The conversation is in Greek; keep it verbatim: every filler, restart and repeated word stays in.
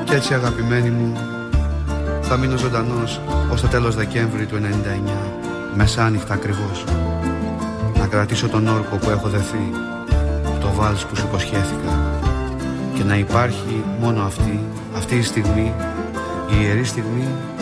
Κι έτσι αγαπημένη μου, θα μείνω ζωντανός ως το τέλος Δεκέμβρη του ενενήντα εννιά, μεσάνυχτα ακριβώς, να κρατήσω τον όρκο που έχω δεθεί, το βάλς που σου υποσχέθηκα, και να υπάρχει μόνο αυτή, αυτή η στιγμή, η ιερή στιγμή